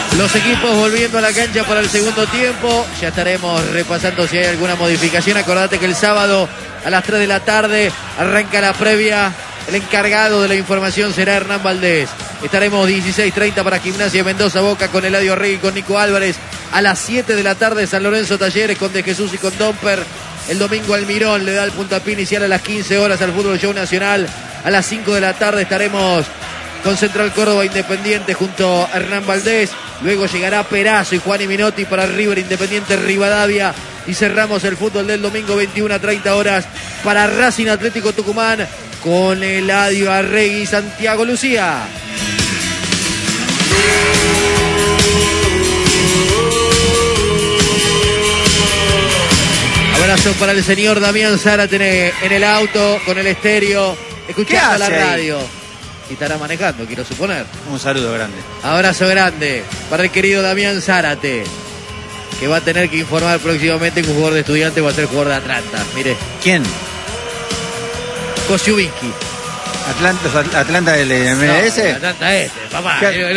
Los equipos volviendo a la cancha para el segundo tiempo. Ya estaremos repasando si hay alguna modificación. Acordate que el sábado a las 3 de la tarde arranca la previa. El encargado de la información será Hernán Valdés. Estaremos 16:30 para Gimnasia Mendoza Boca con Eladio Arregui y con Nico Álvarez. A las 7 de la tarde San Lorenzo Talleres con De Jesús y con Domper. El domingo Almirón le da el puntapié inicial a las 15 horas al Fútbol Show Nacional. A las 5 de la tarde estaremos con Central Córdoba Independiente junto a Hernán Valdés. Luego llegará Perazo y Juan y Minotti para River Independiente Rivadavia. Y cerramos el fútbol del domingo 21:30 horas para Racing Atlético Tucumán con Eladio Arregui y Santiago Lucía. Abrazo para el señor Damián Zárate en el auto con el estéreo, escuchando la radio. Y estará manejando, quiero suponer. Un saludo grande. Abrazo grande para el querido Damián Zárate, que va a tener que informar próximamente que un jugador de Estudiantes va a ser jugador de Atlanta. Mire. ¿Quién? Kosciuszki. ¿Atlanta del MLS? No, Atlanta papá.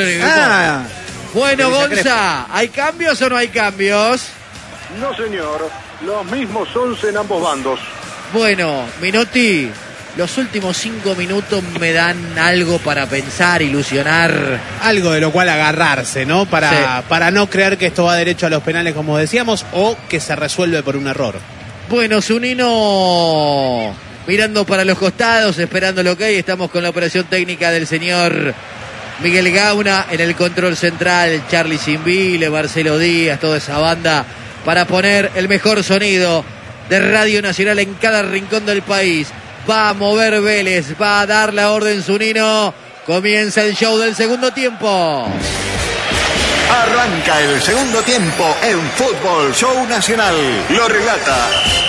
Bueno, Gonza, ¿hay cambios o no hay cambios? No, señor. Los mismos 11 en ambos bandos. Bueno, Minotti, los últimos 5 minutos me dan algo para pensar, ilusionar. Algo de lo cual agarrarse, ¿no? Para no creer que esto va derecho a los penales, como decíamos, o que se resuelve por un error. Bueno, Zunino mirando para los costados, esperando lo que hay. Estamos con la operación técnica del señor Miguel Gauna en el control central, Charlie Simbile, Marcelo Díaz, toda esa banda para poner el mejor sonido de Radio Nacional en cada rincón del país. Va a mover Vélez, va a dar la orden Zunino. Comienza el show del segundo tiempo. Arranca el segundo tiempo en Fútbol Show Nacional. Lo relata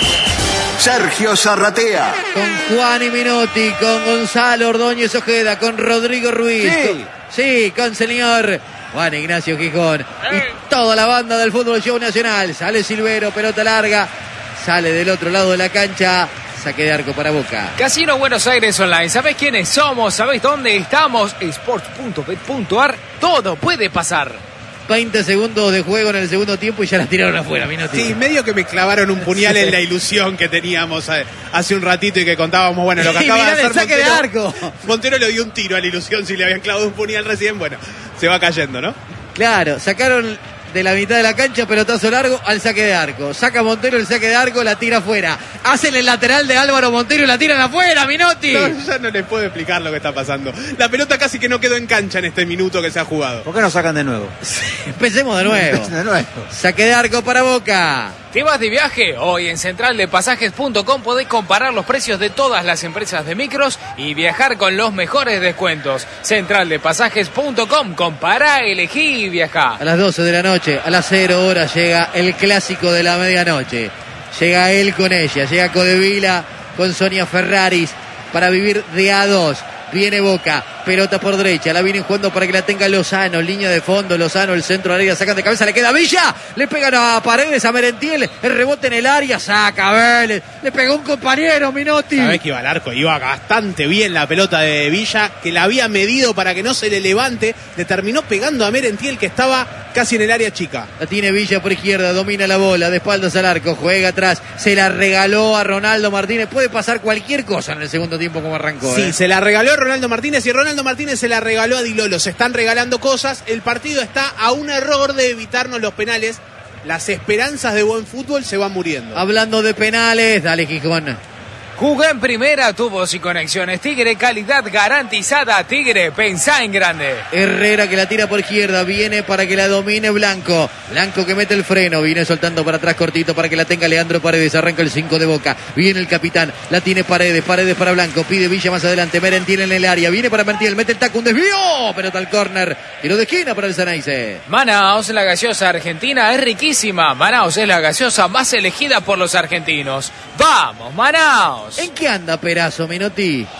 Sergio Zarratea. Con Juan y Minotti, con Gonzalo Ordóñez Ojeda, con Rodrigo Ruiz. Sí, con señor Juan Ignacio Gijón. Y toda la banda del Fútbol Show Nacional. Sale Silvero, pelota larga. Sale del otro lado de la cancha. Saque de arco para Boca. Casino Buenos Aires Online. ¿Sabés quiénes somos? ¿Sabés dónde estamos? Sports.bet.ar. Todo puede pasar. 20 segundos de juego en el segundo tiempo y ya la tiraron afuera, Minotti. Sí, medio que me clavaron un puñal en la ilusión que teníamos hace un ratito y que contábamos, bueno, lo que acaba de hacer el saque Montero, de arco. Montero le dio un tiro a la ilusión, si le habían clavado un puñal recién, bueno, se va cayendo, ¿no? Claro, sacaron de la mitad de la cancha, pelotazo largo al saque de arco. Saca Montero el saque de arco, la tira afuera. Hacen el lateral de Álvaro Montero y la tiran afuera, Minotti. No, ya no les puedo explicar lo que está pasando. La pelota casi que no quedó en cancha en este minuto que se ha jugado. ¿Por qué no sacan de nuevo? Empecemos de nuevo. Saque de arco para Boca. ¿Te vas de viaje? Hoy en centraldepasajes.com podés comparar los precios de todas las empresas de micros y viajar con los mejores descuentos. Centraldepasajes.com, compara, elegí y viajá. A las 12 de la noche, a las 0 horas llega el clásico de la medianoche. Llega él con ella, llega Codevila con Sonia Ferraris para vivir de a dos. Viene Boca, pelota por derecha, la vienen jugando para que la tenga Lozano, línea de fondo, Lozano, el centro del área, sacan de cabeza, le queda Villa, le pegan a Paredes, a Merentiel, el rebote en el área, saca Vélez, le pegó un compañero, Minotti. Sabés que iba al arco, iba bastante bien la pelota de Villa, que la había medido para que no se le levante, le terminó pegando a Merentiel, que estaba casi en el área chica. La tiene Villa por izquierda, domina la bola, de espaldas al arco, juega atrás, se la regaló a Ronaldo Martínez, puede pasar cualquier cosa en el segundo tiempo como arrancó. Sí, se la regaló a Ronaldo Martínez y Ronaldo Martínez se la regaló a Di Lolo. Se están regalando cosas. El partido está a un error de evitarnos los penales. Las esperanzas de buen fútbol se van muriendo. Hablando de penales, dale Gijón. Jugá en primera, tubos y conexiones Tigre, calidad garantizada. Tigre, pensá en grande. Herrera que la tira por izquierda, viene para que la domine Blanco. Blanco que mete el freno, viene soltando para atrás cortito para que la tenga Leandro Paredes. Arranca el 5 de Boca, viene el capitán, la tiene Paredes para Blanco, pide Villa más adelante, Merentiel en el área, viene para Merentiel, mete el taco, un desvío, pelota al córner, tiro de esquina para el Ceneice. Manaos, la gaseosa argentina es riquísima. Manaos es la gaseosa más elegida por los argentinos. ¡Vamos, Manaos! ¿En qué anda Perazo, Minotti?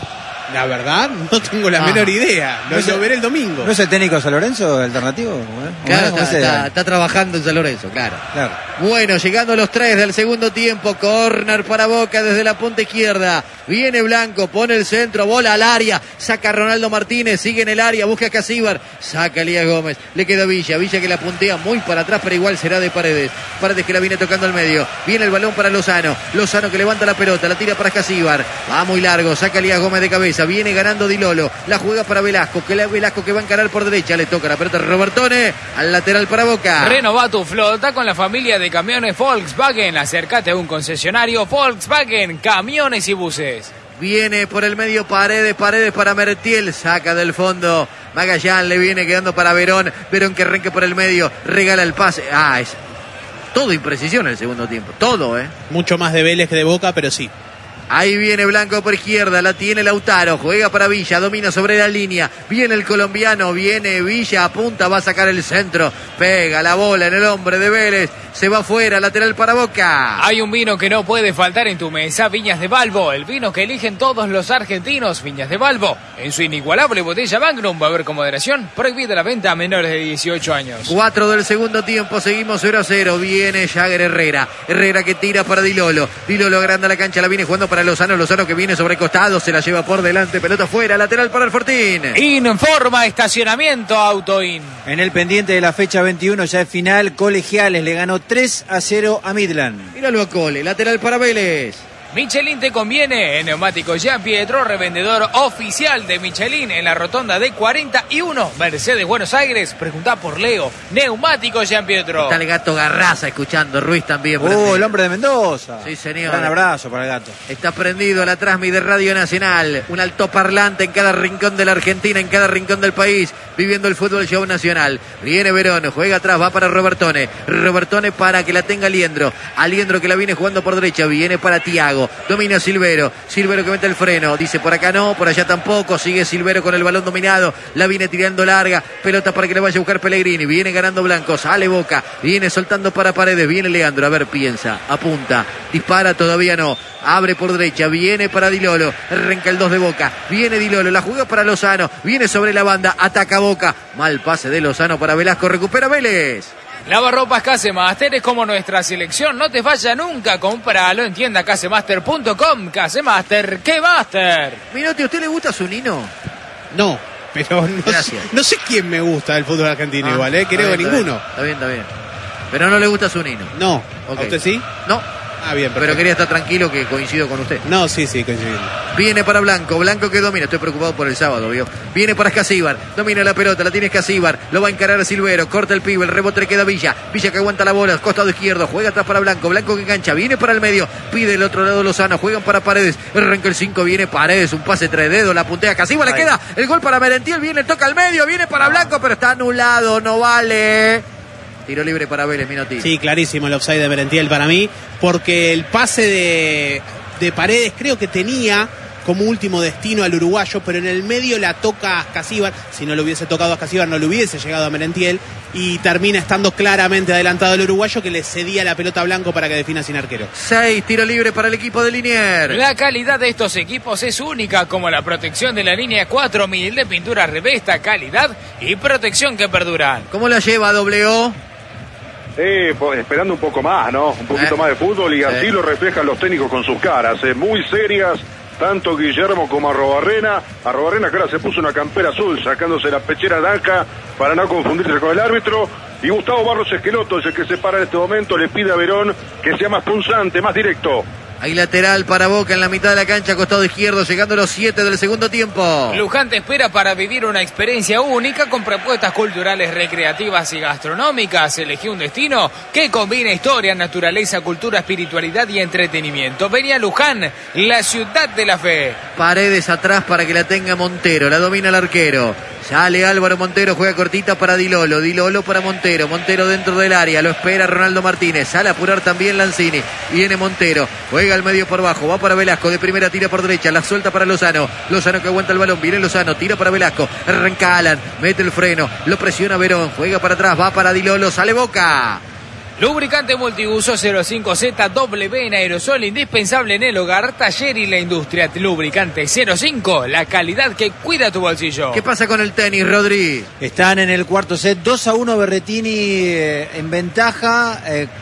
La verdad, no tengo la menor idea. Lo veré el domingo. ¿No es el técnico de San Lorenzo alternativo? Claro, está trabajando en San Lorenzo, claro. Bueno, llegando los 3 del segundo tiempo, córner para Boca desde la punta izquierda. Viene Blanco, pone el centro, bola al área, saca a Ronaldo Martínez, sigue en el área, busca a Casíbar, saca a Elías Gómez, le queda Villa que la puntea muy para atrás, pero igual será de Paredes. Paredes que la viene tocando al medio, viene el balón para Lozano que levanta la pelota, la tira para Casíbar, va muy largo, saca a Elías Gómez de cabeza, viene ganando Di Lolo, la juega para Velasco, Velasco que va a encarar por derecha, le toca la pelota a Robertone, al lateral para Boca. Renova tu flota con la familia de camiones Volkswagen, acércate a un concesionario Volkswagen, camiones y buses. Viene por el medio Paredes para Mertiel, saca del fondo Magallán, le viene quedando para Verón que arranque por el medio, regala el pase. Es todo imprecisión en el segundo tiempo, todo, Mucho más de Vélez que de Boca, pero sí. Ahí viene Blanco por izquierda, la tiene Lautaro, juega para Villa, domina sobre la línea, viene el colombiano, viene Villa, apunta, va a sacar el centro, pega la bola en el hombre de Vélez, se va afuera, lateral para Boca. Hay un vino que no puede faltar en tu mesa, Viñas de Balbo, el vino que eligen todos los argentinos, Viñas de Balbo, en su inigualable botella Magnum, va a haber con moderación, prohibida la venta a menores de 18 años. 4 del segundo tiempo, seguimos 0-0, viene Jagger Herrera que tira para Di Lolo agranda la cancha, la viene jugando para Lozano que viene sobre costado, se la lleva por delante, pelota fuera, lateral para el Fortín. Informa estacionamiento Autoin. En el pendiente de la fecha 21 ya es final, Colegiales le ganó 3-0 a Midland. Míralo a Cole, lateral para Vélez. Michelin te conviene. En Neumáticos Gianpietro, revendedor oficial de Michelin en la rotonda de 41, Mercedes, Buenos Aires. Preguntá por Leo. Neumáticos Gianpietro. Está el gato Garraza escuchando, Ruiz también. El hombre de Mendoza. Sí, señor. Gran abrazo para el gato. Está prendido a la transmi de Radio Nacional. Un altoparlante en cada rincón de la Argentina, en cada rincón del país, viviendo el fútbol show nacional. Viene Verón, juega atrás, va para Robertone para que la tenga Aliendro que la viene jugando por derecha, viene para Tiago. Domina Silvero que mete el freno, dice por acá no, por allá tampoco, sigue Silvero con el balón dominado, la viene tirando larga, pelota para que la vaya a buscar Pellegrini, viene ganando Blanco, sale Boca, viene soltando para Paredes, viene Leandro, a ver, piensa, apunta, dispara, todavía no, abre por derecha, viene para Di Lolo, arranca el 2 de Boca, viene Di Lolo, la juega para Lozano, viene sobre la banda, ataca Boca, mal pase de Lozano para Velasco, recupera Vélez. Lavarropas Casemaster es como nuestra selección, no te falla nunca, compralo en tienda casemaster.com. Casemaster, ¡qué master! Minotti, ¿a usted le gusta Zunino? No, pero no sé quién me gusta del fútbol argentino igual, creo que ninguno. Está bien. Pero no le gusta Zunino. No, okay. ¿A usted sí? No. Bien, perfecto. Pero quería estar tranquilo que coincido con usted. No, sí, coincido. Viene para Blanco que domina, estoy preocupado por el sábado, ¿vio? Viene para Casíbar, domina la pelota, la tiene Casíbar, lo va a encarar Silvero, corta el pibe, el rebote le queda Villa que aguanta la bola, costado izquierdo, juega atrás para Blanco que engancha, viene para el medio, pide el otro lado Lozano, juegan para Paredes, arranca el 5, viene Paredes, un pase 3 dedos, la puntea Casíbar, le queda el gol para Merentiel, viene, toca al medio, viene para Blanco, pero está anulado, no vale. Tiro libre para Vélez, Minotti. Sí, clarísimo el offside de Merentiel para mí, porque el pase de Paredes creo que tenía como último destino al uruguayo, pero en el medio la toca a Casíbar. Si no le hubiese tocado a Casíbar, no le hubiese llegado a Merentiel, y termina estando claramente adelantado el uruguayo, que le cedía la pelota a Blanco para que defina sin arquero. 6, tiro libre para el equipo de Liniers. La calidad de estos equipos es única, como la protección de la línea 4000 de pintura Revesta, calidad y protección que perduran. ¿Cómo la lleva O? Esperando un poco más, ¿no? Un poquito más de fútbol, y así lo reflejan los técnicos con sus caras, muy serias, tanto Guillermo como Arrobarrena que ahora se puso una campera azul, sacándose la pechera naranja para no confundirse con el árbitro, y Gustavo Barros Esqueloto es el que se para en este momento, le pide a Verón que sea más punzante, más directo. Hay lateral para Boca en la mitad de la cancha, costado izquierdo, llegando a los 7 del segundo tiempo. Luján te espera para vivir una experiencia única con propuestas culturales, recreativas y gastronómicas. Elegí un destino que combina historia, naturaleza, cultura, espiritualidad y entretenimiento. Vení a Luján, la ciudad de la fe. Paredes atrás para que la tenga Montero, la domina el arquero. Sale Álvaro Montero, juega cortita para Di Lolo para Montero dentro del área, lo espera Ronaldo Martínez, sale a apurar también Lanzini, viene Montero, juega al medio por bajo, va para Velasco, de primera tira por derecha, la suelta para Lozano que aguanta el balón, viene Lozano, tira para Velasco, arranca Alan, mete el freno, lo presiona Verón, juega para atrás, va para Di Lolo, sale Boca. Lubricante multiuso 05ZW en aerosol, indispensable en el hogar, taller y la industria. Lubricante 05, la calidad que cuida tu bolsillo. ¿Qué pasa con el tenis, Rodri? Están en el cuarto set, 2-1 Berrettini en ventaja,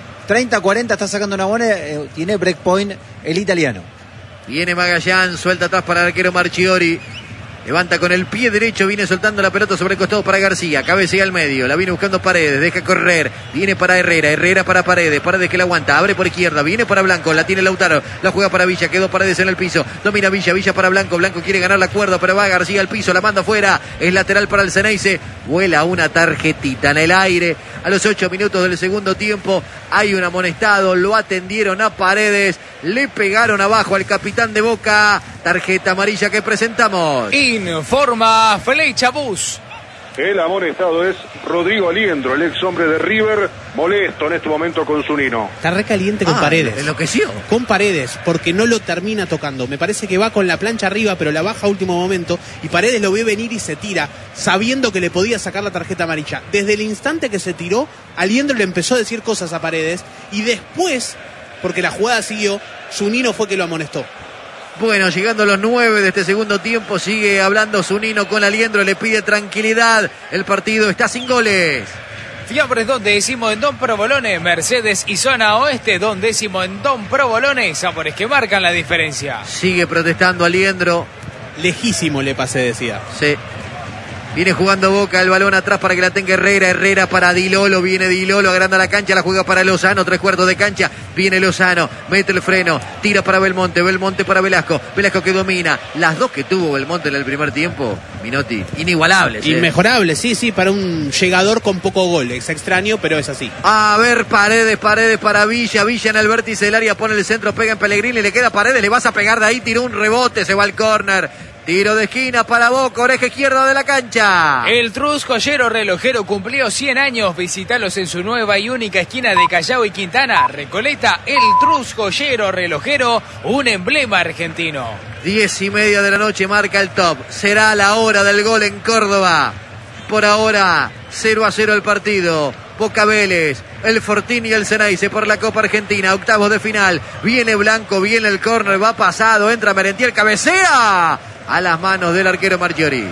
30-40 está sacando una buena, tiene breakpoint el italiano. Viene Magallán, suelta atrás para el arquero Marchiori. Levanta con el pie derecho, viene soltando la pelota sobre el costado para García, cabecea al medio, la viene buscando Paredes, deja correr, viene para Herrera para Paredes que la aguanta, abre por izquierda, viene para Blanco, la tiene Lautaro, la juega para Villa, quedó Paredes en el piso, domina Villa para Blanco quiere ganar la cuerda, pero va García al piso, la manda afuera, es lateral para el Ceneice, vuela una tarjetita en el aire, a los 8 minutos del segundo tiempo, hay un amonestado, lo atendieron a Paredes, le pegaron abajo al capitán de Boca, tarjeta amarilla que presentamos. Informa Flecha Bus. El amonestado es Rodrigo Aliendro, el ex hombre de River, molesto en este momento con Zunino. Está recaliente con Paredes. Enloqueció. Con Paredes, porque no lo termina tocando. Me parece que va con la plancha arriba, pero la baja a último momento. Y Paredes lo ve venir y se tira, sabiendo que le podía sacar la tarjeta amarilla. Desde el instante que se tiró, Aliendro le empezó a decir cosas a Paredes. Y después, porque la jugada siguió, Zunino fue que lo amonestó. Bueno, llegando a los 9 de este segundo tiempo, sigue hablando Zunino con Aliendro, le pide tranquilidad. El partido está sin goles. Fiambres Don Décimo en Don Provolone, Mercedes y Zona Oeste, Don Décimo en Don Provolone, sabores que marcan la diferencia. Sigue protestando Aliendro. Lejísimo le pasé, decía. Sí. Viene jugando Boca, el balón atrás para que la tenga Herrera para Dilolo, viene Dilolo, agranda la cancha, la juega para Lozano, 3/4 de cancha, viene Lozano, mete el freno, tira para Belmonte para Velasco que domina, las dos que tuvo Belmonte en el primer tiempo, Minotti, inigualables. Inmejorable, sí, para un llegador con poco gol, es extraño, pero es así. A ver, Paredes para Villa en el vértice del área, pone el centro, pega en Pellegrini, le queda Paredes, le vas a pegar de ahí, tiró un rebote, se va al córner. Tiro de esquina para Boca, oreja izquierda de la cancha. El Trus Joyero Relojero cumplió 100 años. Visítalos en su nueva y única esquina de Callao y Quintana. Recoleta, el Trus Joyero Relojero, un emblema argentino. 10:30 de la noche marca el top. Será la hora del gol en Córdoba. Por ahora, 0-0 el partido. Boca Vélez, el Fortín y el Ceneice por la Copa Argentina, octavos de final. Viene Blanco, viene el córner, va pasado, entra Merentiel, cabecea a las manos del arquero Marchiori.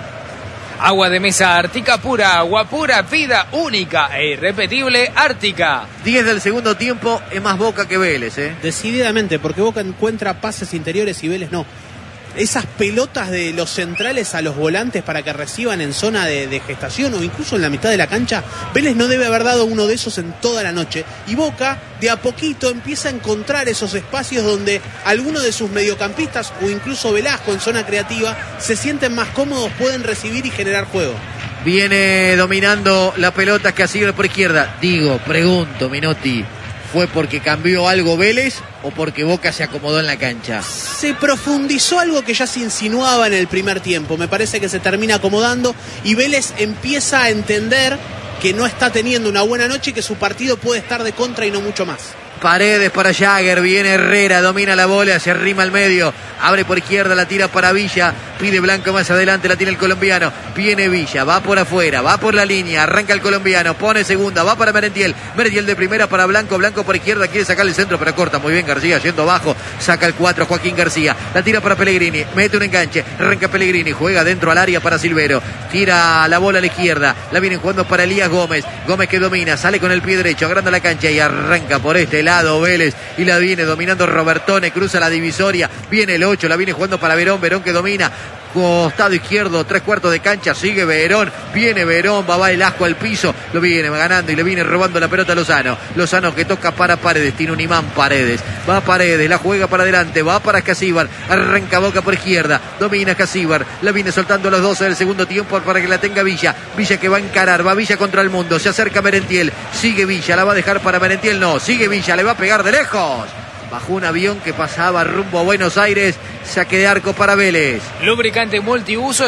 Agua de mesa Ártica pura, agua pura, vida única e irrepetible Ártica. 10 del segundo tiempo, es más Boca que Vélez, Decididamente, porque Boca encuentra pases interiores y Vélez no. Esas pelotas de los centrales a los volantes para que reciban en zona de gestación o incluso en la mitad de la cancha, Vélez no debe haber dado uno de esos en toda la noche. Y Boca, de a poquito, empieza a encontrar esos espacios donde alguno de sus mediocampistas o incluso Velasco en zona creativa se sienten más cómodos, pueden recibir y generar juego. Viene dominando la pelota Castillo por izquierda. Pregunto, Minotti, ¿fue porque cambió algo Vélez o porque Boca se acomodó en la cancha? Se profundizó algo que ya se insinuaba en el primer tiempo. Me parece que se termina acomodando y Vélez empieza a entender que no está teniendo una buena noche y que su partido puede estar de contra y no mucho más. Paredes para Jagger, viene Herrera, domina la bola, se arrima al medio, abre por izquierda, la tira para Villa, pide Blanco más adelante, la tiene el colombiano, viene Villa, va por afuera, va por la línea, arranca el colombiano, pone segunda, va para Merentiel de primera para Blanco por izquierda, quiere sacar el centro, pero corta muy bien García, yendo abajo, saca el 4, Joaquín García, la tira para Pellegrini, mete un enganche, arranca Pellegrini, juega dentro al área para Silvero, tira la bola a la izquierda, la vienen jugando para Elías Gómez que domina, sale con el pie derecho, agranda la cancha y arranca por este lado Vélez y la viene dominando Robertone, cruza la divisoria, viene el 8, la viene jugando para Verón que domina, costado izquierdo, 3/4 de cancha, sigue Verón, viene Verón, va el asco al piso, lo viene ganando y le viene robando la pelota a Lozano que toca para Paredes, tiene un imán Paredes, va Paredes, la juega para adelante, va para Casíbar, arranca Boca por izquierda, domina Casíbar, la viene soltando a los 12 del segundo tiempo para que la tenga Villa que va a encarar, va Villa contra el mundo, se acerca Merentiel, sigue Villa, la va a dejar para Merentiel, no, sigue Villa, le va a pegar de lejos. Bajó un avión que pasaba rumbo a Buenos Aires, saque de arco para Vélez. Lubricante multiuso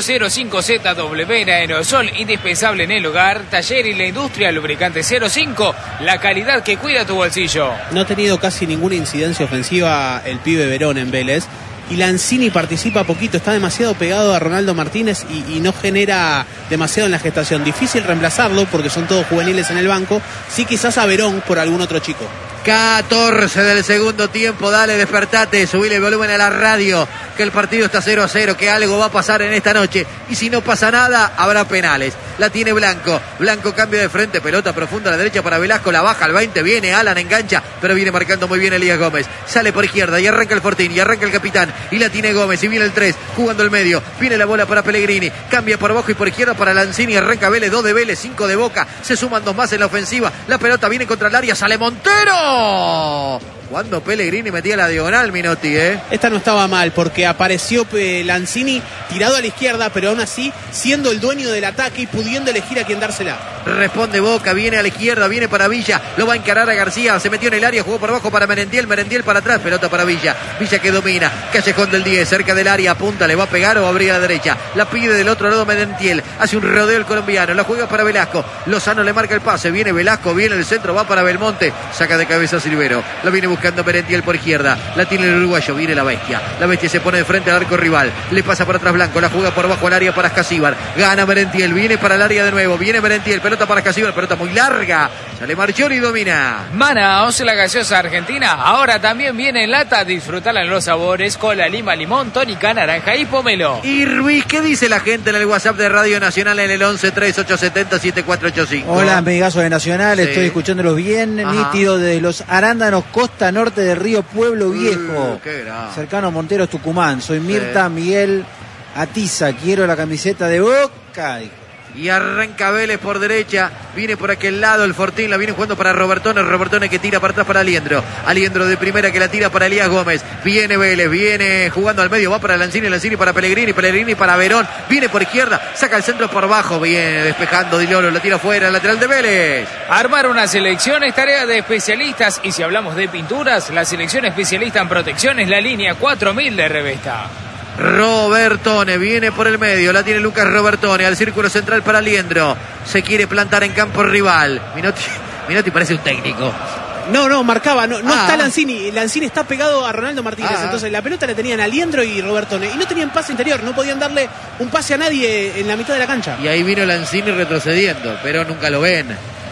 05ZW en aerosol, indispensable en el hogar, taller y la industria. Lubricante 05, la calidad que cuida tu bolsillo. No ha tenido casi ninguna incidencia ofensiva el pibe Verón en Vélez. y Lanzini participa poquito, está demasiado pegado a Ronaldo Martínez y no genera demasiado en la gestación. Difícil reemplazarlo porque son todos juveniles en el banco. Sí, quizás a Verón por algún otro chico. 14 del segundo tiempo, dale, despertate, subile el volumen a la radio, que el partido está 0-0, que algo va a pasar en esta noche, y si no pasa nada, habrá penales. La tiene Blanco, Blanco cambia de frente, pelota profunda a la derecha para Velasco, la baja al 20, viene Alan, engancha, pero viene marcando muy bien Elías Gómez, sale por izquierda y arranca el Fortín, y arranca el capitán, y la tiene Gómez, y viene el 3, jugando el medio, viene la bola para Pellegrini, cambia por abajo y por izquierda para Lanzini, arranca Vélez, 2 de Vélez, 5 de Boca, se suman 2 más en la ofensiva, la pelota viene contra el área, sale Montero. Cuando Pellegrini metía la diagonal, Minotti, Esta no estaba mal porque apareció Lanzini tirado a la izquierda, pero aún así siendo el dueño del ataque y pudiendo elegir a quién dársela. Responde Boca, viene a la izquierda, viene para Villa, lo va a encarar a García, se metió en el área, jugó por abajo para Merentiel, Merentiel para atrás, pelota para Villa, Villa que domina, callejón del 10, cerca del área, apunta, le va a pegar o va a abrir a la derecha, la pide del otro lado Merentiel, hace un rodeo el colombiano, la juega para Velasco, Lozano le marca el pase, viene Velasco, viene el centro, va para Belmonte, saca de cabeza Silvero, la viene buscando Merentiel por izquierda, la tiene el uruguayo, viene la bestia se pone de frente al arco rival, le pasa por atrás Blanco, la juega por abajo al área para Ascasíbar, gana Merentiel, viene para el área de nuevo, viene Merentiel, pelota para Ascasíbar, pelota muy larga, sale Marchiori y domina. Manaos, la gaseosa argentina, ahora también viene en lata, disfrutala en los sabores, cola, lima, limón, tónica, naranja y pomelo. Y Ruiz, ¿qué dice la gente en el WhatsApp de Radio Nacional en el 11-3870-7485? Hola, amigazo de Nacional, Sí. estoy escuchándolos bien, Ajá. nítido de los Arándanos, costa norte de Río Pueblo Viejo, qué grande. cercano a Monteros, Tucumán. Soy Mirta Miguel Atiza, quiero la camiseta de Boca. Y arranca Vélez por derecha, viene por aquel lado el Fortín, la viene jugando para Robertone que tira para atrás para Aliendro de primera que la tira para Elías Gómez, viene Vélez, viene jugando al medio, va para Lanzini para Pellegrini para Verón, viene por izquierda, saca el centro por abajo, viene despejando Di Loro, la tira fuera, lateral de Vélez. Armar una selección es tarea de especialistas y si hablamos de pinturas, la selección especialista en protección es la línea 4000 de Revesta. Robertone viene por el medio, la tiene Lucas Robertone al círculo central para Aliendro, se quiere plantar en campo rival. Minotti parece un técnico. No, marcaba, no está Lanzini está pegado a Ronaldo Martínez, entonces la pelota la tenían Aliendro y Robertone y no tenían pase interior, no podían darle un pase a nadie en la mitad de la cancha. Y ahí vino Lanzini retrocediendo, pero nunca lo ven.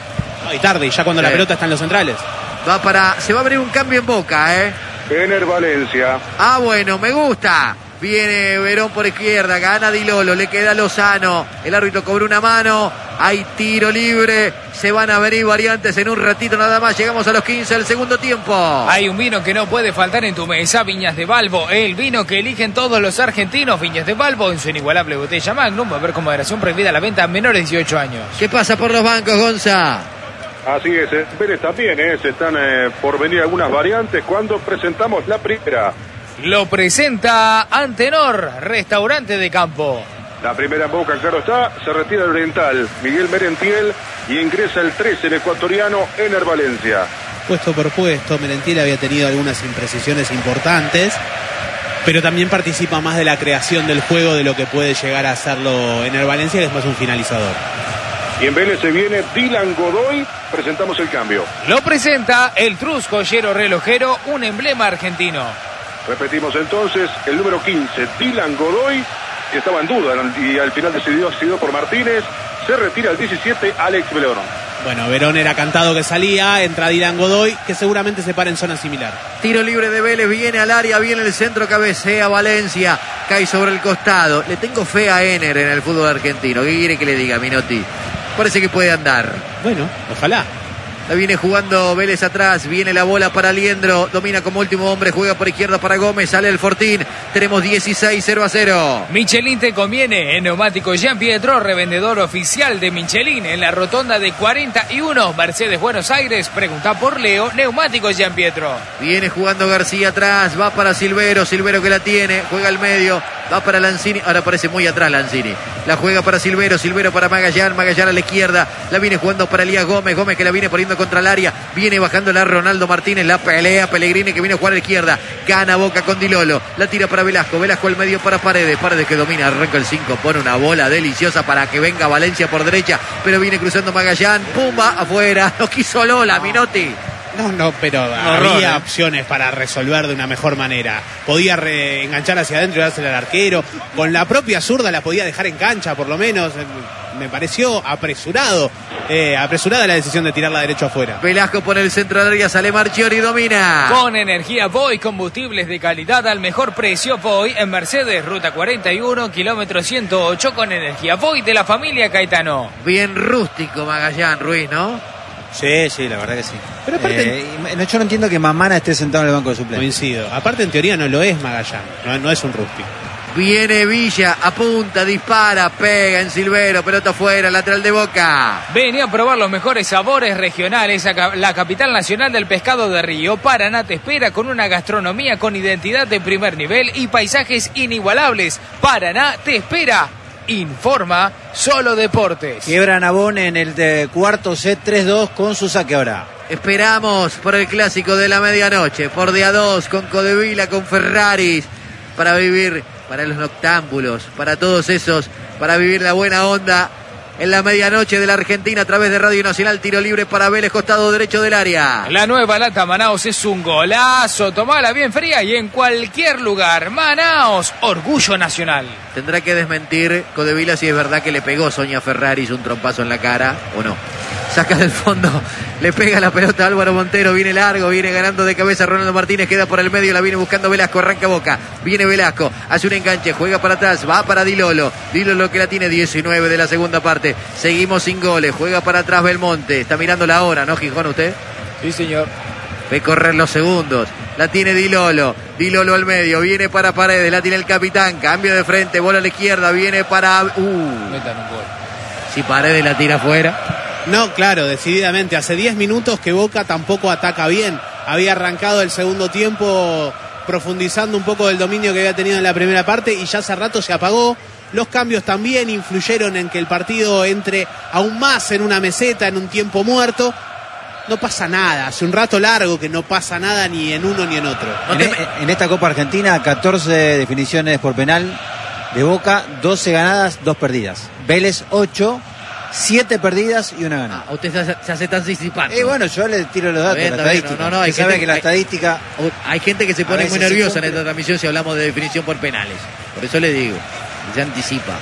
Y tarde, ya cuando la pelota está en los centrales. Se va a abrir un cambio en Boca, Ener Valencia. Bueno, me gusta. Viene Verón por izquierda, gana Di Lolo, le queda Lozano, el árbitro cobró una mano, hay tiro libre, se van a venir variantes en un ratito nada más, llegamos a los 15 del segundo tiempo. Hay un vino que no puede faltar en tu mesa, Viñas de Balbo, el vino que eligen todos los argentinos, Viñas de Balbo en su inigualable botella Magnum, va a haber con moderación prohibida la venta a menores de 18 años. ¿Qué pasa por los bancos, Gonza? Así es, Vélez también, se están por venir algunas variantes cuando presentamos la primera. Lo presenta Antenor, restaurante de campo. La primera en Boca, claro está, se retira el oriental Miguel Merentiel y ingresa el 13, el ecuatoriano Ener Valencia. Puesto por puesto, Merentiel había tenido algunas imprecisiones importantes, pero también participa más de la creación del juego de lo que puede llegar a hacerlo Ener Valencia, que es más un finalizador. Y en Vélez se viene Dylan Godoy, presentamos el cambio. Lo presenta el Trus Joyero Relojero, un emblema argentino. Repetimos entonces, el número 15, Dylan Godoy, que estaba en duda y al final decidido por Martínez, se retira el 17, Alex Verón. Bueno, Verón era cantado que salía, entra Dylan Godoy, que seguramente se para en zona similar. Tiro libre de Vélez, viene al área, viene el centro, cabecea Valencia, cae sobre el costado. Le tengo fe a Ener en el fútbol argentino. ¿Qué quiere que le diga, Minotti? Parece que puede andar. Bueno, ojalá. La viene jugando Vélez atrás, viene la bola para Aliendro, domina como último hombre, juega por izquierda para Gómez, sale el Fortín, tenemos 16-0-0. Michelin te conviene, en Neumático Jean Pietro, revendedor oficial de Michelin, en la rotonda de 41, Mercedes Buenos Aires, pregunta por Leo, Neumático Jean Pietro. Viene jugando García atrás, va para Silvero que la tiene, juega al medio, va para Lanzini, ahora parece muy atrás Lanzini, la juega para Silvero para Magallán a la izquierda, la viene jugando para Elías Gómez que la viene poniendo contra el área, viene bajándola Ronaldo Martínez, la pelea Pellegrini que viene a jugar a la izquierda, gana Boca con Di Lolo, la tira para Velasco al medio para Paredes que domina, arranca el 5, pone una bola deliciosa para que venga Valencia por derecha, pero viene cruzando Magallán, pumba, afuera, no quiso Lola, Minotti. No, pero había opciones para resolver de una mejor manera. Podía enganchar hacia adentro y dársela al arquero. Con la propia zurda la podía dejar en cancha, por lo menos. Me pareció apresurada la decisión de tirarla derecho afuera. Velasco por el centro del área, sale Marchiori y domina. Con energía Voy, combustibles de calidad al mejor precio. Voy en Mercedes, ruta 41, kilómetro 108, con energía Voy de la familia Caetano. Bien rústico Magallán, Ruiz, ¿no? Sí, la verdad que sí. Pero aparte, yo no entiendo que Mamana esté sentado en el banco de suplentes. coincido. Aparte, en teoría no lo es Magallán, no es un rústico. Viene Villa, apunta, dispara, pega en Silvero, pelota afuera, lateral de Boca. Venía a probar los mejores sabores regionales a la capital nacional del pescado de río. Paraná te espera con una gastronomía con identidad de primer nivel y paisajes inigualables. Paraná te espera. Informa Solo Deportes. Quiebra Nabón en el cuarto set 3-2 con su saque ahora. Esperamos por el clásico de la medianoche, por día 2, con Codevila, con Ferraris, para vivir, para los noctámbulos, para todos esos, para vivir la buena onda en la medianoche de la Argentina a través de Radio Nacional. Tiro libre para Vélez, costado derecho del área. La nueva lata Manaos es un golazo. Tomala bien fría y en cualquier lugar. Manaos, orgullo nacional. Tendrá que desmentir Codevila si es verdad que le pegó Sonia Ferraris un trompazo en la cara o no. Saca del fondo, le pega la pelota a Álvaro Montero, viene largo, viene ganando de cabeza Ronaldo Martínez, queda por el medio, la viene buscando Velasco, arranca Boca, viene Velasco, hace un enganche, juega para atrás, va para Dilolo que la tiene 19 de la segunda parte, seguimos sin goles, juega para atrás Belmonte, está mirando la hora, ¿no, Gijón, usted? Sí, señor. Ve correr los segundos, la tiene Dilolo al medio, viene para Paredes, la tiene el capitán, cambio de frente, bola a la izquierda, viene para... Metan un gol. Si Paredes la tira afuera... No, claro, decididamente. Hace 10 minutos que Boca tampoco ataca bien. Había arrancado el segundo tiempo profundizando un poco del dominio que había tenido en la primera parte y ya hace rato se apagó. Los cambios también influyeron en que el partido entre aún más en una meseta, en un tiempo muerto. No pasa nada. Hace un rato largo que no pasa nada ni en uno ni en otro. En esta Copa Argentina, 14 definiciones por penal de Boca, 12 ganadas, 2 perdidas. Vélez, 8... 7 perdidas y 1 ganada. Usted se hace tan disipando. Bueno, yo le tiro los datos, bien, la estadística. No, hay sabe que la estadística... Hay gente que se pone muy nerviosa en esta transmisión si hablamos de definición por penales. Por eso le digo, se anticipa.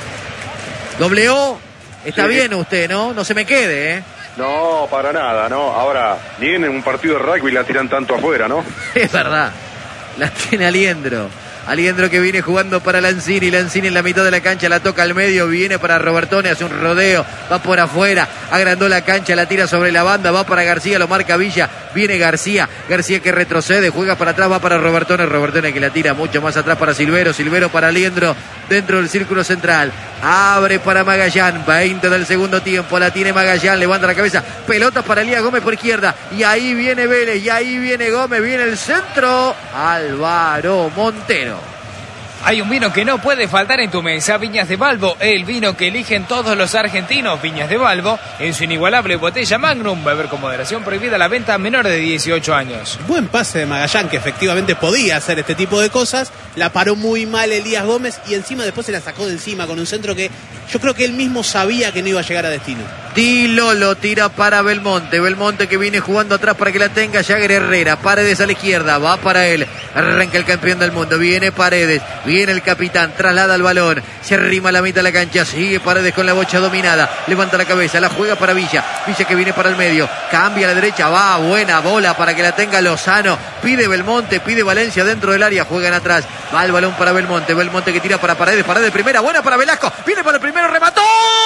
O, está bien usted, ¿no? No se me quede, ¿eh? No, para nada, ¿no? Ahora, ni en un partido de rugby la tiran tanto afuera, ¿no? Es verdad. La tiene Aliendro que viene jugando para Lanzini en la mitad de la cancha, la toca al medio, viene para Robertone, hace un rodeo, va por afuera, agrandó la cancha, la tira sobre la banda, va para García, lo marca Villa, viene García que retrocede, juega para atrás, va para Robertone que la tira mucho más atrás para Silvero para Aliendro, dentro del círculo central, abre para Magallán, 20 del segundo tiempo, la tiene Magallán, levanta la cabeza, pelota para Elías Gómez por izquierda, y ahí viene Vélez, y ahí viene Gómez, viene el centro, Álvaro Montero. Hay un vino que no puede faltar en tu mesa, Viñas de Balbo, el vino que eligen todos los argentinos. Viñas de Balbo, en su inigualable botella Magnum, beber con moderación, prohibida la venta a menores de 18 años. Buen pase de Magallán, que efectivamente podía hacer este tipo de cosas, la paró muy mal Elías Gómez y encima después se la sacó de encima con un centro que yo creo que él mismo sabía que no iba a llegar a destino. Dilolo tira para Belmonte que viene jugando atrás para que la tenga Jagger Herrera, Paredes a la izquierda, va para él, arranca el campeón del mundo, viene Paredes, viene el capitán, traslada el balón, se arrima a la mitad de la cancha, sigue Paredes con la bocha dominada, levanta la cabeza, la juega para Villa que viene para el medio, cambia a la derecha, va, buena bola para que la tenga Lozano, pide Belmonte, pide Valencia dentro del área, juegan atrás, va el balón para Belmonte que tira para Paredes primera, buena para Velasco, viene para el primero, remató,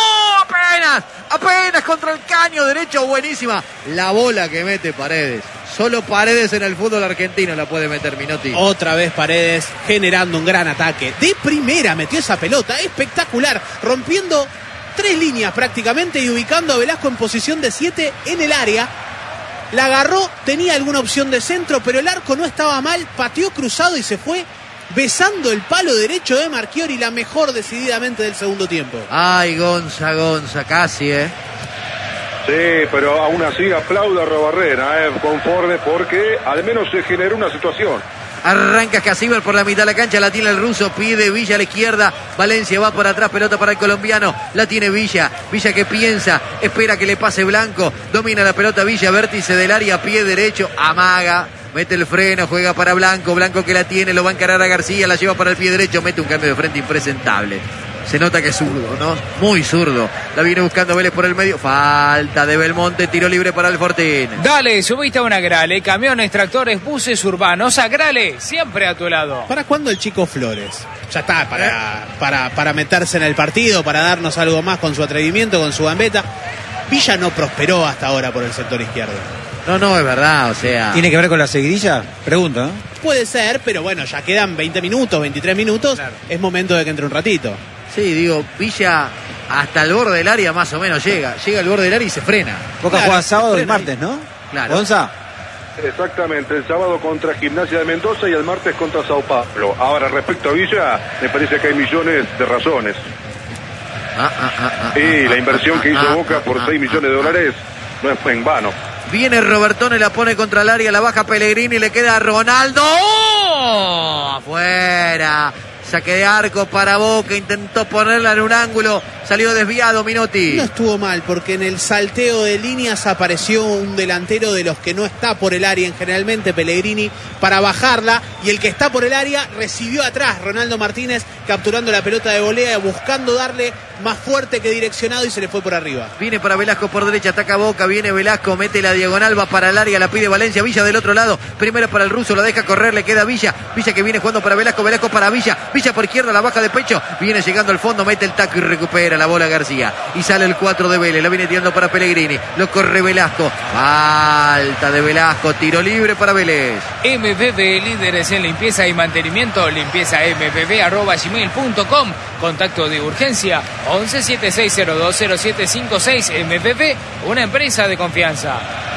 apenas contra el caño derecho, buenísima la bola que mete Paredes. Solo Paredes en el fútbol argentino la puede meter, Minotti. Otra vez Paredes generando un gran ataque. De primera metió esa pelota, espectacular, rompiendo 3 líneas prácticamente y ubicando a Velasco en posición de 7 en el área. La agarró, tenía alguna opción de centro, pero el arco no estaba mal, pateó cruzado y se fue besando el palo derecho de Marchiori, la mejor decididamente del segundo tiempo. Ay, Gonza, casi, Sí, pero aún así aplaudo a Robarrena, conforme, porque al menos se generó una situación. Arranca Casíbar por la mitad de la cancha, la tiene el ruso, pide Villa a la izquierda, Valencia va por atrás, pelota para el colombiano, la tiene Villa que piensa, espera que le pase Blanco, domina la pelota Villa, vértice del área, pie derecho, amaga, mete el freno, juega para Blanco, Blanco que la tiene, lo va a encarar a García, la lleva para el pie derecho, mete un cambio de frente impresentable. Se nota que es zurdo, ¿no? Muy zurdo. La viene buscando Vélez por el medio. Falta de Belmonte, tiro libre para el Fortín. Dale, subiste a una Grale, camiones, tractores, buses urbanos. A Grale, siempre a tu lado. ¿Para cuándo el Chico Flores? Ya está, para meterse en el partido, para darnos algo más con su atrevimiento, con su gambeta. Villa no prosperó hasta ahora por el sector izquierdo. No, es verdad, o sea... ¿Tiene que ver con la seguidilla? Pregunto, ¿no? Puede ser, pero bueno, ya quedan 20 minutos, 23 minutos. Claro. Es momento de que entre un ratito. Sí, digo, Villa hasta el borde del área más o menos llega al borde del área y se frena. Boca juega sábado y martes, ¿no? Claro. ¿Gonza? Exactamente, el sábado contra Gimnasia de Mendoza y el martes contra Sao Paulo. Ahora, respecto a Villa, me parece que hay millones de razones. Y la inversión que hizo Boca por 6 millones de dólares no es en vano. Viene Robertone, la pone contra el área, la baja Pellegrini, le queda a Ronaldo. ¡Oh! Afuera. Saque de arco para Boca, intentó ponerla en un ángulo, salió desviado Minotti. No estuvo mal, porque en el salteo de líneas apareció un delantero de los que no está por el área, generalmente Pellegrini, para bajarla, y el que está por el área recibió atrás, Ronaldo Martínez, capturando la pelota de volea, buscando darle más fuerte que direccionado, y se le fue por arriba. Viene para Velasco por derecha, ataca Boca, viene Velasco, mete la diagonal, va para el área, la pide Valencia, Villa del otro lado, primero para el ruso, la deja correr, le queda Villa que viene jugando para Velasco, Velasco para Villa por izquierda, la baja de pecho, viene llegando al fondo, mete el taco y recupera la bola García, y sale el 4 de Vélez, la viene tirando para Pellegrini, lo corre Velasco, falta de Velasco, tiro libre para Vélez. MBB, líderes en limpieza y mantenimiento, limpiezambb@gmail.com, contacto de urgencia 1176020756. MBB, una empresa de confianza.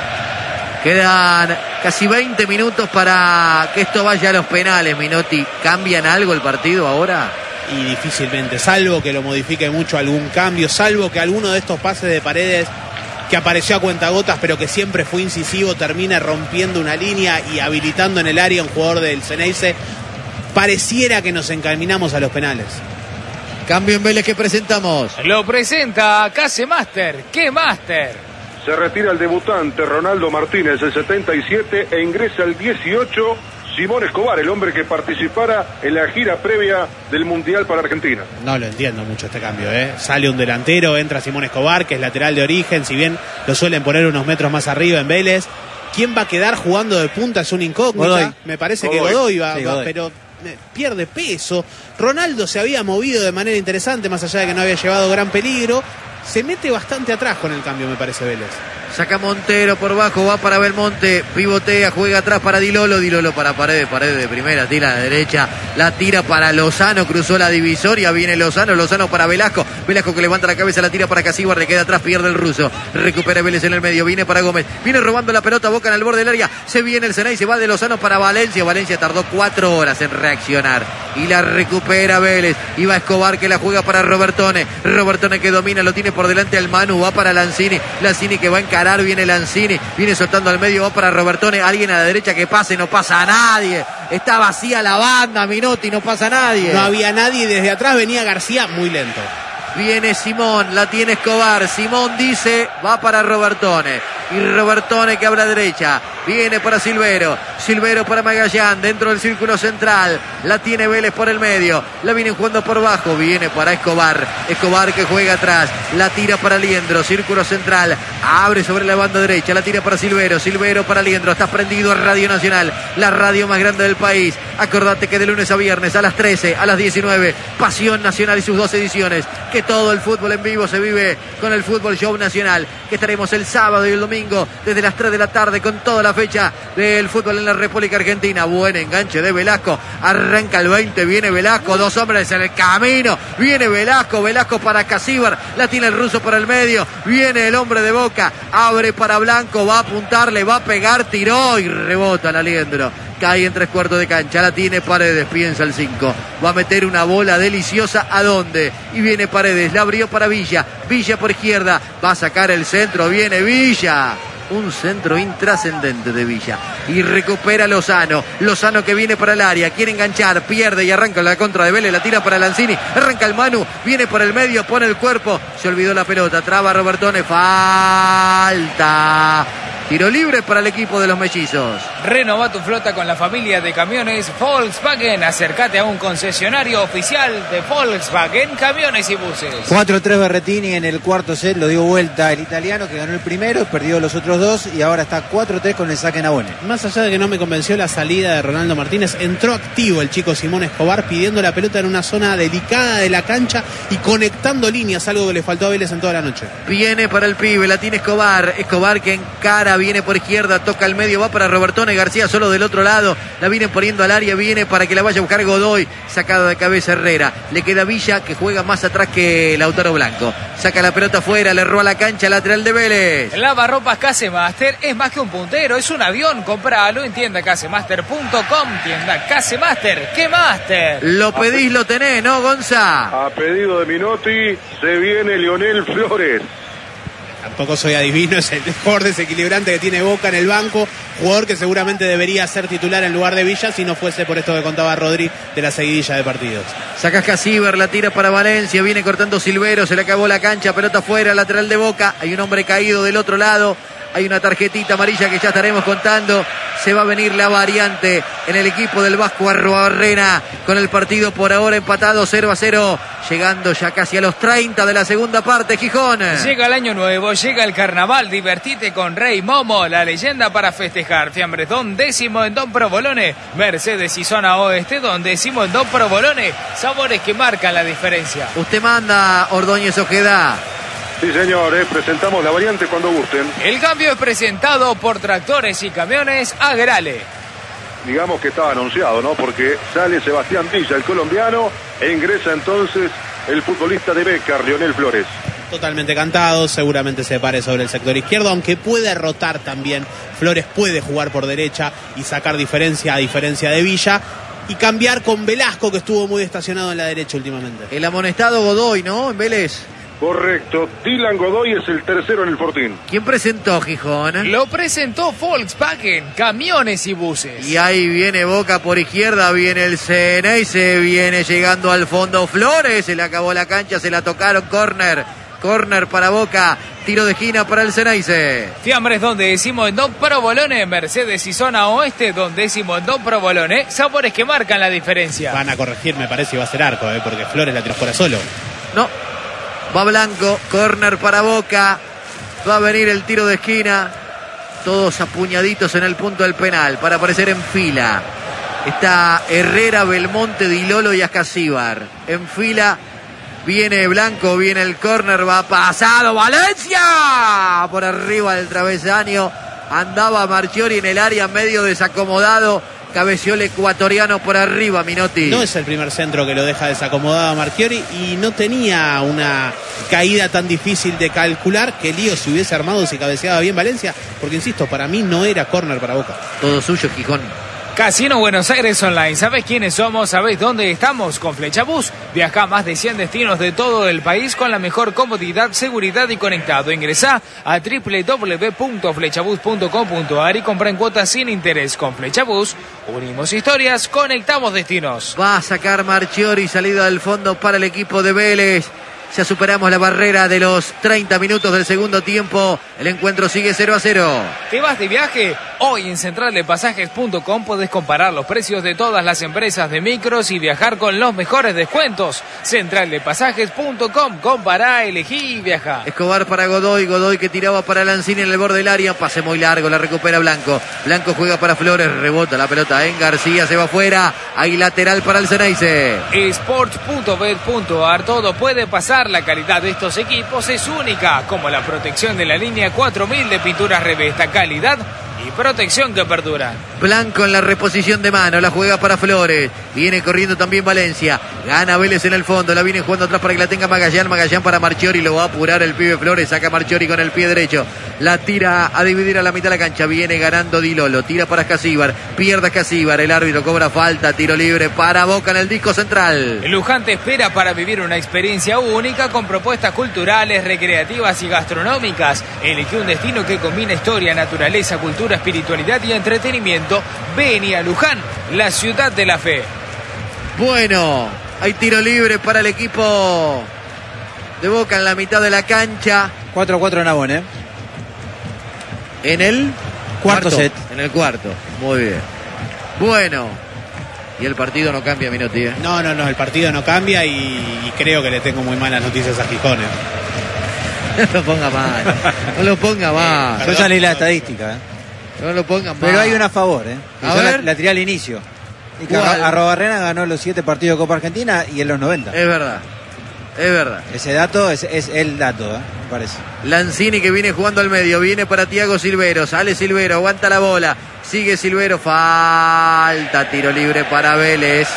Quedan casi 20 minutos para que esto vaya a los penales, Minotti. ¿Cambian algo el partido ahora? Y difícilmente, salvo que lo modifique mucho algún cambio, salvo que alguno de estos pases de Paredes, que apareció a cuentagotas pero que siempre fue incisivo, termine rompiendo una línea y habilitando en el área un jugador del Ceneice. Pareciera que nos encaminamos a los penales. Cambio en Vélez que presentamos. Lo presenta Casemaster. ¿Qué Master? Se retira el debutante Ronaldo Martínez, el 77, e ingresa el 18, Simón Escobar, el hombre que participara en la gira previa del Mundial para Argentina. No lo entiendo mucho este cambio, ¿eh? Sale un delantero, entra Simón Escobar, que es lateral de origen, si bien lo suelen poner unos metros más arriba en Vélez. ¿Quién va a quedar jugando de punta? Es una incógnita. Godoy. Me parece que Godoy va, Godoy. pero pierde peso. Ronaldo se había movido de manera interesante, más allá de que no había llevado gran peligro. Se mete bastante atrás con el cambio, me parece, Vélez. Saca Montero por bajo, va para Belmonte, pivotea, juega atrás para Dilolo para Paredes de primera, tira a la derecha, la tira para Lozano, cruzó la divisoria, viene Lozano para Velasco que levanta la cabeza, la tira para Casíbar, le queda atrás, pierde el ruso, recupera Vélez en el medio, viene para Gómez, viene robando la pelota, Boca en el borde del área, se viene el Ceneice, va de Lozano para Valencia tardó 4 horas en reaccionar, y la recupera Vélez, y va Escobar que la juega para Robertone que domina, lo tiene por delante al Manu, va para Lanzini que va a encarar, viene Lanzini, viene soltando al medio, va para Robertone, alguien a la derecha que pase, no pasa a nadie, está vacía la banda, Minotti, no pasa a nadie. No había nadie, desde atrás venía García muy lento. Viene Simón, la tiene Escobar, Simón dice, va para Robertone, y Robertone que habla derecha, viene para Silvero para Magallán, dentro del círculo central, la tiene Vélez por el medio, la viene jugando por bajo, viene para Escobar que juega atrás, la tira para Liendro, círculo central, abre sobre la banda derecha, la tira para Silvero para Liendro, está prendido a Radio Nacional, la radio más grande del país, acordate que de lunes a viernes a las 13, a las 19, Pasión Nacional y sus 2 ediciones, que todo el fútbol en vivo se vive con el Fútbol Show Nacional, que estaremos el sábado y el domingo desde las 3 de la tarde con toda la fecha del fútbol en la República Argentina. Buen enganche de Velasco, arranca el 20, viene Velasco, 2 hombres en el camino, viene Velasco para Casíbar, la tiene el ruso por el medio, viene el hombre de Boca, abre para Blanco, va a apuntarle, va a pegar, tiró y rebota la Liendro. Cae en 3/4 de cancha, la tiene Paredes, piensa el 5, va a meter una bola deliciosa, ¿a dónde? Y viene Paredes, la abrió para Villa por izquierda, va a sacar el centro, viene Villa Un centro intrascendente de Villa. Y recupera Lozano. Lozano que viene para el área. Quiere enganchar. Pierde y arranca la contra de Vélez. La tira para Lanzini. Arranca el Manu. Viene por el medio. Pone el cuerpo. Se olvidó la pelota. Traba Robertone. Falta. Tiro libre para el equipo de los mellizos. Renova tu flota con la familia de camiones Volkswagen. Acércate a un concesionario oficial de Volkswagen Camiones y Buses. 4-3 Berretini en el cuarto set, lo dio vuelta el italiano que ganó el primero, perdió los otros dos y ahora está 4-3 con el saque Nabone. Más allá de que no me convenció la salida de Ronaldo Martínez, entró activo el chico Simón Escobar pidiendo la pelota en una zona delicada de la cancha y conectando líneas, algo que le faltó a Vélez en toda la noche. Viene para el pibe, la tiene Escobar. Escobar que encara, viene por izquierda, toca el medio, va para Robertone. García solo del otro lado, la vienen poniendo al área, viene para que la vaya a buscar Godoy, sacada de cabeza Herrera. Le queda Villa que juega más atrás que Lautaro Blanco. Saca la pelota afuera, le roba la cancha, lateral de Vélez. Lavarropas Casemaster es más que un puntero, es un avión. Compralo en tiendacasemaster.com. Tienda Casemaster, ¿qué Master? Lo pedís, lo tenés, ¿no, Gonza? A pedido de Minotti, se viene Lionel Flores. Tampoco soy adivino, es el mejor desequilibrante que tiene Boca en el banco, jugador que seguramente debería ser titular en lugar de Villa si no fuese por esto que contaba Rodri de la seguidilla de partidos. Saca Casíbar, la tira para Valencia, viene cortando Silvero, se le acabó la cancha, pelota afuera, lateral de Boca, hay un hombre caído del otro lado, hay una tarjetita amarilla que ya estaremos contando, se va a venir la variante en el equipo del Vasco Arruabarrena, con el partido por ahora empatado 0-0, llegando ya casi a los 30 de la segunda parte, Gijón. Llega el año nuevo, llega el carnaval, divertite con Rey Momo, la leyenda para festejar. Fiambres Don décimo en Don Provolone, Mercedes y zona oeste, Don décimo en Don Provolone, sabores que marcan la diferencia. Usted manda, Ordóñez Ojeda. Sí, señor, presentamos la variante cuando gusten. El cambio es presentado por Tractores y Camiones Agrale. Digamos que estaba anunciado, ¿no? Porque sale Sebastián Villa, el colombiano, e ingresa entonces el futbolista de Becar, Lionel Flores. Totalmente cantado, seguramente se pare sobre el sector izquierdo, aunque puede rotar también. Flores puede jugar por derecha y sacar diferencia a diferencia de Villa. Y cambiar con Velasco, que estuvo muy estacionado en la derecha últimamente. El amonestado Godoy, ¿no? En Vélez. Correcto, Dylan Godoy es el tercero en el Fortín. ¿Quién presentó, Gijón? Lo presentó Volkswagen Camiones y Buses. Y ahí viene Boca por izquierda, viene el CNE y se viene llegando al fondo Flores, se le acabó la cancha, se la tocaron, córner para Boca, tiro de esquina para el Ceneice. Fiambres Don décimo en Don Provolone, Mercedes y zona oeste, Don décimo en Don Provolone, sabores que marcan la diferencia. Van a corregir, me parece, y va a ser arco, porque Flores la tiró fuera solo. No, va Blanco, córner para Boca, va a venir el tiro de esquina, todos apuñaditos en el punto del penal para aparecer en fila. Está Herrera, Belmonte, Di Lolo y Ascasíbar. En fila viene Blanco, viene el córner, va pasado Valencia por arriba del travesaño, andaba Marchiori en el área medio desacomodado, cabeció el ecuatoriano por arriba, Minotti. No es el primer centro que lo deja desacomodado a Marchiori y no tenía una caída tan difícil de calcular. Que lío se hubiese armado si cabeceaba bien Valencia, porque insisto, para mí no era córner para Boca. Todo suyo, Gijón. Casino Buenos Aires Online. ¿Sabés quiénes somos? ¿Sabés dónde estamos? Con Flechabús. Viaja a más de 100 destinos de todo el país con la mejor comodidad, seguridad y conectado. Ingresá a www.flechabús.com.ar y compra en cuotas sin interés. Con Flechabús, unimos historias, conectamos destinos. Va a sacar Marchiori, salida del fondo para el equipo de Vélez. Ya superamos la barrera de los 30 minutos del segundo tiempo. El encuentro sigue 0-0. ¿Te vas de viaje? Hoy en centraldepasajes.com podés comparar los precios de todas las empresas de micros y viajar con los mejores descuentos. Centraldepasajes.com. Compará, elegí y viaja. Escobar para Godoy que tiraba para Lanzini en el borde del área. Pase muy largo, la recupera Blanco. Blanco juega para Flores, rebota la pelota en García, se va afuera. Hay lateral para el Ceneice. Sports.bet.ar. Todo puede pasar. La calidad de estos equipos es única, como la protección de la línea 4000 de pinturas Revesta. Calidad y protección que perduran. Blanco en la reposición de mano, la juega para Flores, viene corriendo también Valencia, gana Vélez en el fondo, la viene jugando atrás para que la tenga Magallán para Marchiori, lo va a apurar el pibe Flores, saca Marchiori con el pie derecho, la tira a dividir a la mitad de la cancha, viene ganando Di Lolo, tira para Escasíbar, pierde Escasíbar, el árbitro cobra falta, tiro libre para Boca en el disco central. Luján te espera para vivir una experiencia única con propuestas culturales, recreativas y gastronómicas. Elige un destino que combina historia, naturaleza, cultura, espiritualidad y entretenimiento. Vení a Luján, la ciudad de la fe. Bueno, hay tiro libre para el equipo de Boca en la mitad de la cancha. 4-4 en Abón, En el cuarto set. En el cuarto, muy bien. Bueno, y el partido no cambia, Minotti. No, el partido no cambia y creo que le tengo muy malas noticias a Gijón. No lo ponga mal, no lo ponga mal. Yo ya leí la estadística, No lo pongan mal. Pero hay una a favor, A ver. La tiré al inicio. Y que ¿Cuál? Arrobarrena ganó los 7 partidos de Copa Argentina y en los 90. Es verdad. Ese dato es el dato, me parece. Lanzini que viene jugando al medio, viene para Thiago Silvero, sale Silvero, aguanta la bola, sigue Silvero, falta, tiro libre para Vélez.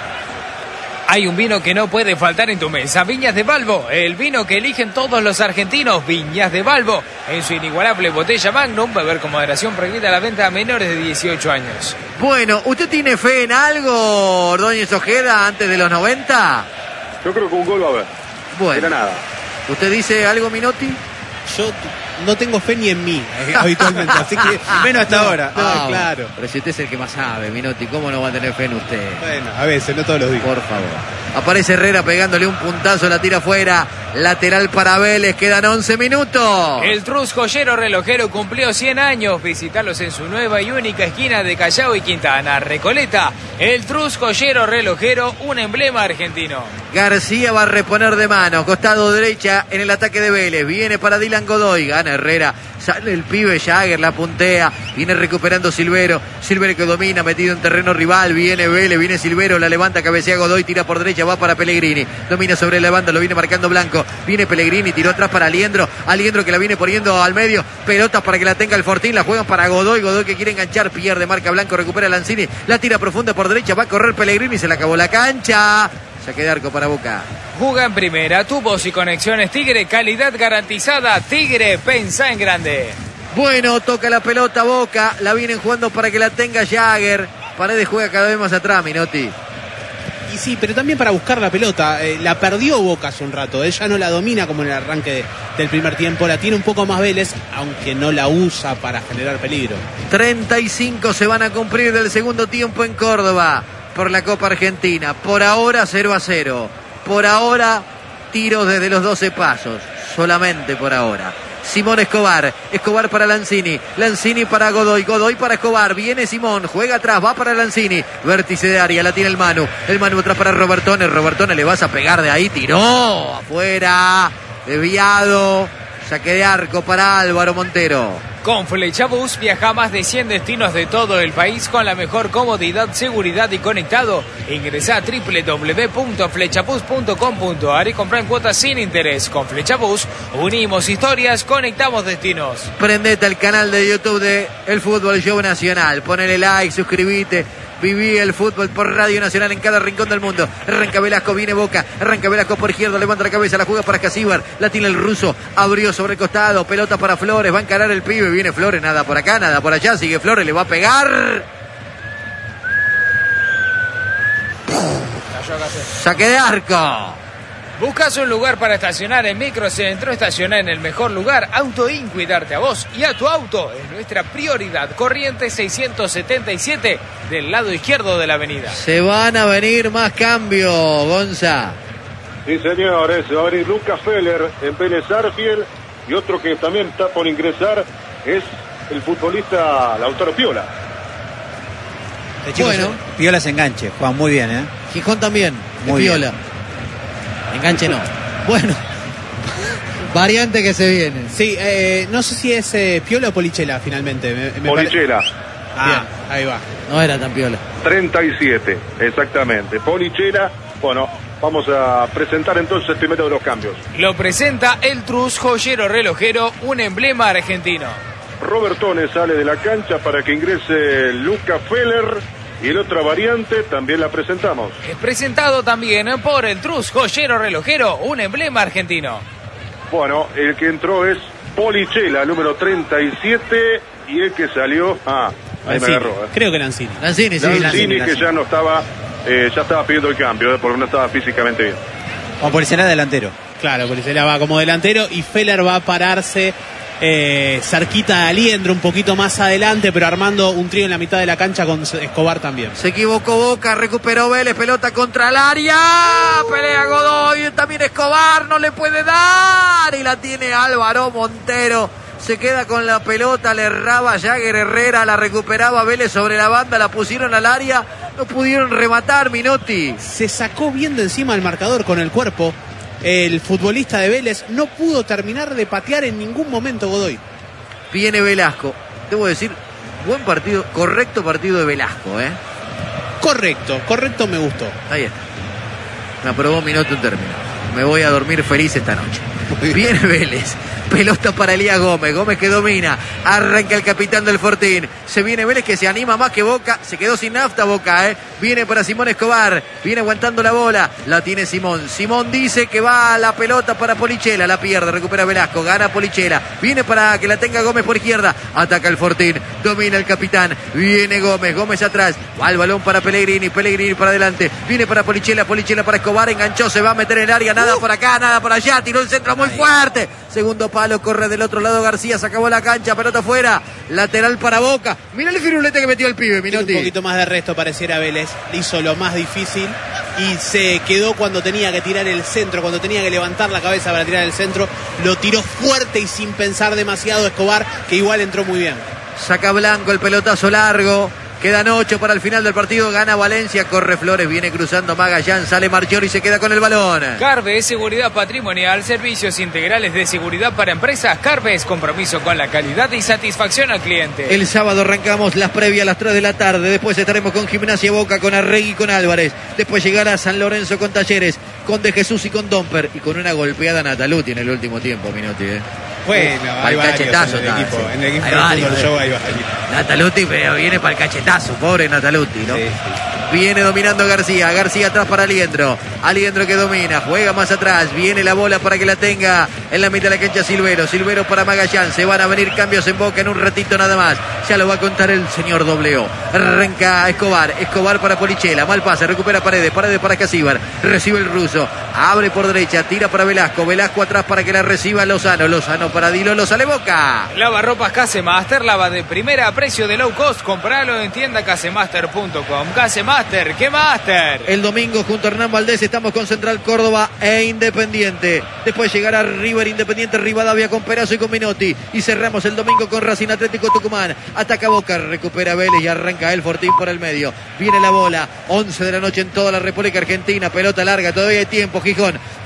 Hay un vino que no puede faltar en tu mesa, Viñas de Balbo, el vino que eligen todos los argentinos, Viñas de Balbo, en su inigualable botella Magnum, beber con moderación, prohibida la venta a menores de 18 años. Bueno, ¿usted tiene fe en algo, Ordóñez Ojeda, antes de los 90? Yo creo que un gol va a haber. Bueno, Era nada. ¿usted dice algo, Minotti? Yo no tengo fe ni en mí, habitualmente, así que menos hasta ahora. No, claro. Pero si usted es el que más sabe, Minotti, ¿cómo no va a tener fe en usted? Bueno, a veces, no todos los días. Por favor. Aparece Herrera pegándole un puntazo, la tira afuera. Lateral para Vélez, quedan 11 minutos. El Trus Joyero Relojero cumplió 100 años. Visitarlos en su nueva y única esquina de Callao y Quintana, Recoleta. El Trus Joyero Relojero, un emblema argentino. García va a reponer de mano, costado derecha en el ataque de Vélez. Viene para Dylan Godoy, gana Herrera. Sale el pibe Jagger, la puntea. Viene recuperando Silvero. Silvero que domina, metido en terreno rival. Viene Vélez, viene Silvero, la levanta, cabecea Godoy, tira por derecha, va para Pellegrini. Domina sobre la banda, lo viene marcando Blanco. Viene Pellegrini, tiró atrás para Aliendro. Aliendro que la viene poniendo al medio. Pelotas para que la tenga el Fortín. La juegan para Godoy. Godoy que quiere enganchar, pierde, marca Blanco, recupera Lanzini. La tira profunda por derecha, va a correr Pellegrini, se le acabó la cancha. Saque de arco para Boca. Juga en primera, tubos y conexiones Tigre, calidad garantizada. Tigre, pensá en grande. Bueno, toca la pelota Boca, la vienen jugando para que la tenga Jagger. Paredes juega cada vez más atrás, Minotti. Y sí, pero también para buscar la pelota. La perdió Boca hace un rato. Ella no la domina como en el arranque del primer tiempo. La tiene un poco más Vélez, aunque no la usa para generar peligro. 35 se van a cumplir del segundo tiempo en Córdoba por la Copa Argentina. Por ahora 0-0. Por ahora tiros desde los 12 pasos. Solamente por ahora. Simón Escobar, Escobar para Lanzini, Lanzini para Godoy, Godoy para Escobar, viene Simón, juega atrás, va para Lanzini, vértice de área, la tiene el Manu atrás para Robertone, Robertone le vas a pegar de ahí, tiró, afuera, desviado, saque de arco para Álvaro Montero. Con Flechabús viaja a más de 100 destinos de todo el país con la mejor comodidad, seguridad y conectado. Ingresa a www.flechabus.com.ar y compra en cuotas sin interés. Con Flechabús unimos historias, conectamos destinos. Prendete al canal de YouTube de El Fútbol Show Nacional. Ponele like, suscríbete. Viví el fútbol por Radio Nacional en cada rincón del mundo. Arranca Velasco, viene Boca. Arranca Velasco por izquierda, levanta la cabeza, la juega para Escasíbar. La tiene el ruso, abrió sobre el costado. Pelota para Flores, va a encarar el pibe. Viene Flores, nada por acá, nada por allá. Sigue Flores, le va a pegar. Saque de arco. ¿Buscas un lugar para estacionar en Microcentro? Estaciona en el mejor lugar. Autoin, cuidarte a vos y a tu auto es nuestra prioridad. Corriente 677 del lado izquierdo de la avenida. Se van a venir más cambios, Gonza. Sí, señores, se va a venir Lucas Feller en Vélez Arfiel y otro que también está por ingresar es el futbolista Lautaro Piola. Bueno, Piola se enganche, Juan, muy bien, Gijón también, muy Piola. Bien. Enganche no. Bueno, variante que se viene. Sí, no sé si es Piola o Polichela finalmente. Polichela. Bien, ahí va. No era tan Piola. 37, exactamente. Polichela, bueno, vamos a presentar entonces el primero de los cambios. Lo presenta el Trus Joyero Relojero, un emblema argentino. Robertone sale de la cancha para que ingrese Luca Feller. Y la otra variante también la presentamos. Es presentado también por el Trus Joyero Relojero, un emblema argentino. Bueno, el que entró es Polichela, número 37, y el que salió... ahí Lanzini. me agarró. Creo que Lanzini. Lanzini, sí. Lanzini, que ya no estaba, ya estaba pidiendo el cambio, porque no estaba físicamente bien. Con Polichela delantero. Claro, Polichela va como delantero y Feller va a pararse cerquita de Aliendro, un poquito más adelante, pero armando un trío en la mitad de la cancha con Escobar también. Se equivocó Boca, recuperó Vélez, pelota contra el área, pelea Godoy, también Escobar, no le puede dar, y la tiene Álvaro Montero, se queda con la pelota, le erraba Jagger Herrera, la recuperaba Vélez sobre la banda, la pusieron al área, no pudieron rematar Minotti. Se sacó bien de encima el marcador con el cuerpo. El futbolista de Vélez no pudo terminar de patear en ningún momento Godoy. Viene Velasco, debo decir, buen partido, correcto partido de Velasco, Correcto, me gustó. Ahí está. Me aprobó Minotti un término. Me voy a dormir feliz esta noche. Viene Vélez. Pelota para Elías Gómez. Gómez que domina. Arranca el capitán del Fortín. Se viene Vélez que se anima más que Boca. Se quedó sin nafta Boca, Viene para Simón Escobar. Viene aguantando la bola. La tiene Simón. Simón dice que va a la pelota para Polichela. La pierde. Recupera Velasco. Gana Polichela. Viene para que la tenga Gómez por izquierda. Ataca el Fortín. Domina el capitán. Viene Gómez. Gómez atrás. Va el balón para Pellegrini. Pellegrini para adelante. Viene para Polichela. Polichela para Escobar. Enganchó. Se va a meter en el área. Nada por acá. Nada por allá. Tiró el centro muy fuerte. Segundo palo, corre del otro lado García, se acabó la cancha, pelota afuera, lateral para Boca. Mirá el firulete que metió el pibe, Minotti. Un poquito más de resto pareciera Vélez, hizo lo más difícil y se quedó cuando tenía que tirar el centro, cuando tenía que levantar la cabeza para tirar el centro, lo tiró fuerte y sin pensar demasiado Escobar, que igual entró muy bien. Saca Blanco el pelotazo largo. Quedan 8 para el final del partido. Gana Valencia, corre Flores, viene cruzando Magallán, sale Marchiori y se queda con el balón. Carves, seguridad patrimonial, servicios integrales de seguridad para empresas. Carves, compromiso con la calidad y satisfacción al cliente. El sábado arrancamos las previas a las 3 de la tarde. Después estaremos con Gimnasia Boca, con Arregui y con Álvarez. Después llegará San Lorenzo con Talleres, con De Jesús y con Domper. Y con una golpeada Nataluti en el último tiempo, Minotti. Bueno, hay varios cachetazo, en el equipo hay del varios, Fútbol Show hay varios. Nataluti pero viene para el cachetazo, pobre Nataluti, ¿no? Sí. Viene dominando García, García atrás para Aliendro, Aliendro que domina, juega más atrás, viene la bola para que la tenga en la mitad de la cancha Silvero, Silvero para Magallán, se van a venir cambios en Boca en un ratito nada más, ya lo va a contar el señor Dobleo. Arranca Escobar, Escobar para Polichela, mal pase, recupera Paredes, Paredes para Casíbar, recibe el ruso, abre por derecha, tira para Velasco, Velasco atrás para que la reciba Lozano, Lozano para Dilolo, sale Boca. Lavarropas Casemaster, lava de primera a precio de low cost, compralo en tienda casemaster.com. Casemaster, ¿qué Master? El domingo junto a Hernán Valdés estamos con Central Córdoba e Independiente. Después llegará River, Independiente, Rivadavia con Perazo y con Minotti. Y cerramos el domingo con Racing Atlético Tucumán. Ataca Boca, recupera Vélez y arranca el Fortín por el medio. Viene la bola, 11 de la noche en toda la República Argentina. Pelota larga, todavía hay tiempo, Gijón.